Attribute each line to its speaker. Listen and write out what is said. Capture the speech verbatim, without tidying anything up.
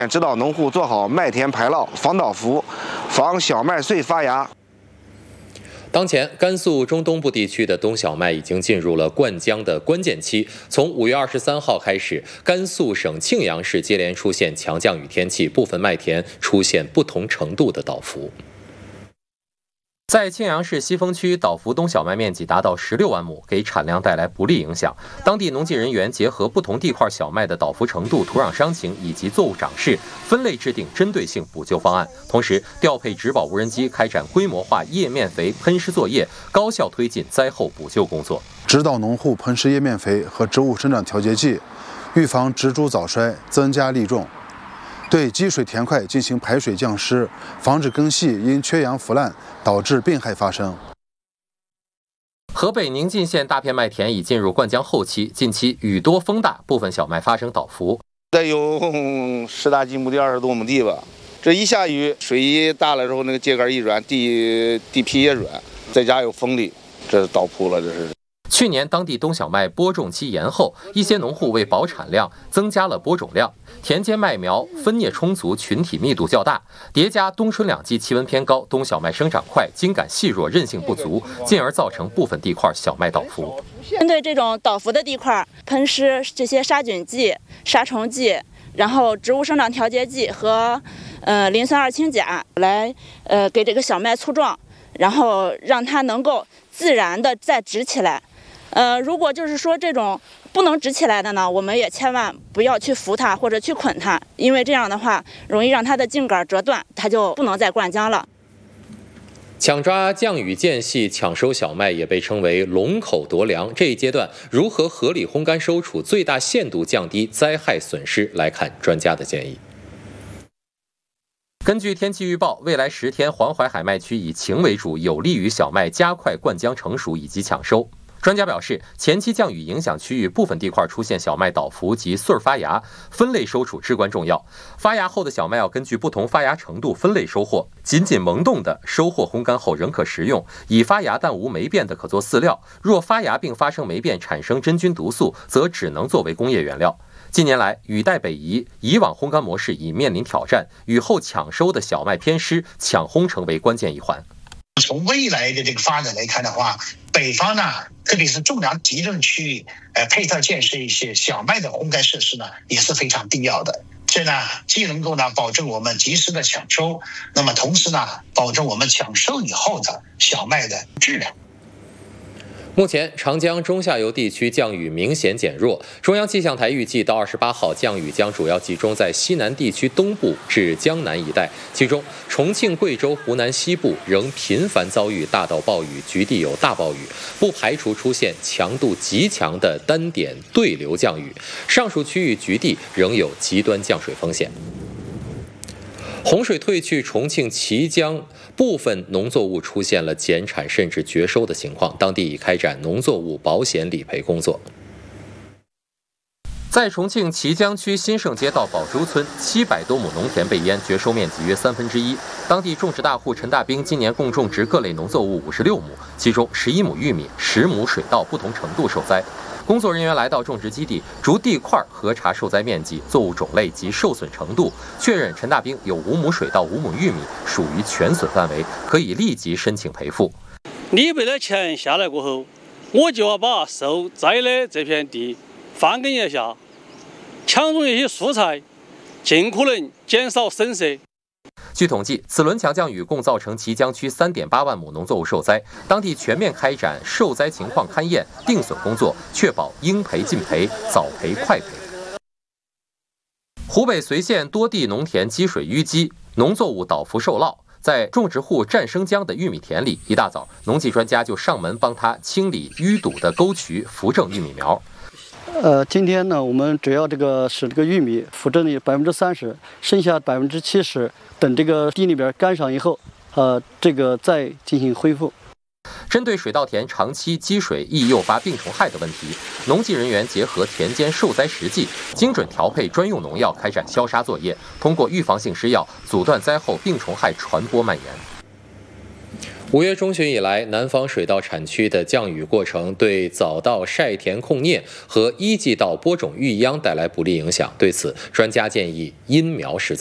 Speaker 1: 指导农户做好麦田排涝、防倒伏、防小麦穗发芽。
Speaker 2: 当前，甘肃中东部地区的冬小麦已经进入了灌浆的关键期。从五月二十三号开始，甘肃省庆阳市接连出现强降雨天气，部分麦田出现不同程度的倒伏。在庆阳市西峰区，倒伏冬小麦面积达到十六万亩，给产量带来不利影响。当地农技人员结合不同地块小麦的倒伏程度、土壤伤情以及作物长势，分类制定针对性补救方案，同时调配植保无人机开展规模化叶面肥喷施作业，高效推进灾后补救工作。
Speaker 3: 指导农户喷施叶面肥和植物生长调节剂，预防植株早衰，增加粒重。对积水田块进行排水降湿，防止根系因缺氧腐烂导致病害发生。
Speaker 2: 河北宁晋县大片麦田已进入灌浆后期，近期雨多风大，部分小麦发生倒伏。
Speaker 1: 得有十大几亩地、二十多亩地吧。这一下雨，水一大了之后，那个秸秆一软，地地皮也软，再加有风力，这倒伏了，这是。
Speaker 2: 去年当地冬小麦播种期延后，一些农户为保产量，增加了播种量。田间麦苗分蘖充足，群体密度较大，叠加冬春两季气温偏高，冬小麦生长快，茎秆细弱，韧性不足，进而造成部分地块小麦倒伏。
Speaker 4: 针对这种倒伏的地块，喷施这些杀菌剂、杀虫剂，然后植物生长调节剂和呃磷酸二氢钾来呃给这个小麦粗壮，然后让它能够自然的再直起来。呃，如果就是说这种不能直起来的呢，我们也千万不要去扶它或者去捆它，因为这样的话容易让它的茎秆折断，它就不能再灌浆了。
Speaker 2: 抢抓降雨间隙抢收小麦也被称为龙口夺粮。这一阶段如何合理烘干收储，最大限度降低灾害损失？来看专家的建议。根据天气预报，未来十天黄淮海麦区以晴为主，有利于小麦加快灌浆成熟以及抢收。专家表示，前期降雨影响区域部分地块出现小麦倒伏及穗发芽，分类收储至关重要。发芽后的小麦要根据不同发芽程度分类收获，仅仅萌动的收获烘干后仍可食用，已发芽但无霉变的可做饲料，若发芽并发生霉变产生真菌毒素，则只能作为工业原料。近年来，雨带北移，以往烘干模式已面临挑战，雨后抢收的小麦偏湿，抢烘成为关键一环。
Speaker 5: 从未来的这个发展来看的话，北方呢，特别是重粮集中区域，呃，配套建设一些小麦的烘干设施呢，也是非常必要的。这呢，既能够呢保证我们及时的抢收，那么同时呢，保证我们抢收以后的小麦的质量。
Speaker 2: 目前，长江中下游地区降雨明显减弱。中央气象台预计，到二十八号，降雨将主要集中在西南地区东部至江南一带，其中重庆、贵州、湖南西部仍频繁遭遇大到暴雨，局地有大暴雨，不排除出现强度极强的单点对流降雨。上述区域局地仍有极端降水风险。洪水退去，重庆綦江部分农作物出现了减产甚至绝收的情况，当地已开展农作物保险理赔工作。在重庆綦江区新盛街道宝珠村，七百多亩农田被淹，绝收面积约三分之一。当地种植大户陈大兵今年共种植各类农作物五十六亩，其中十一亩玉米、十亩水稻不同程度受灾。工作人员来到种植基地，逐地块核查受灾面积、作物种类及受损程度，确认陈大兵有五亩水稻、五亩玉米属于全损范围，可以立即申请赔付。
Speaker 6: 理赔的钱下来过后，我就要把受灾的这片地翻耕一下，抢种一些蔬菜，尽可能减少损失。
Speaker 2: 据统计，此轮强降雨共造成綦江区 三点八万亩农作物受灾，当地全面开展受灾情况勘验、定损工作，确保应赔尽赔、早赔快赔。湖北随县多地农田积水淤积，农作物倒伏受涝。在种植户战生江的玉米田里，一大早，农技专家就上门帮他清理淤堵的沟渠，扶正玉米苗。
Speaker 7: 呃，今天呢，我们主要这个使这个玉米扶正的百分之三十，剩下百分之七十，等这个地里边干上以后，呃，这个再进行恢复。
Speaker 2: 针对水稻田长期积水易诱发病虫害的问题，农技人员结合田间受灾实际，精准调配专用农药，开展消杀作业，通过预防性施药阻断灾后病虫害传播蔓延。 五月中旬以来，南方水稻产区的降雨过程对早稻晒田控啮和一季稻播种育秧带来不利影响。对此，专家建议因苗施